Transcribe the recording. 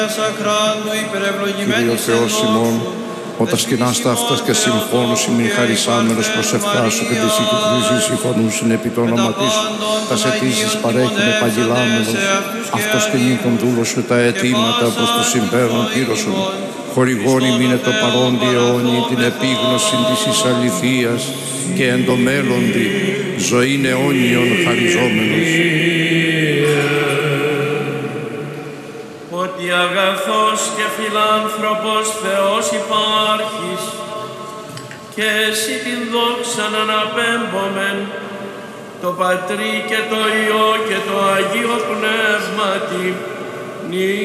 Κύριε Θεός ημών, όταν σκηνάς ταύτας και συμφώνους ημιν χαρισάμενος προσευχάσου και της οικουπλήσης συμφωνούσιν επί το όνομα της, τα αιτήσεις παρέχουν επαγγελάμενος, αυτός και νυν τον δούλο σου τα αιτήματα προς το συμπέρον πύρωσον, χορηγών ημίνε το παρόντι αιώνι την επίγνωση της αληθείας και εν το μέλλοντι ζωήν αιώνιον χαριζόμενος. Ότι αγαθός και φιλάνθρωπος Θεός υπάρχεις και εσύ την δόξαν αναπέμπομεν το Πατρί και το Υιό και το Αγίο Πνεύματι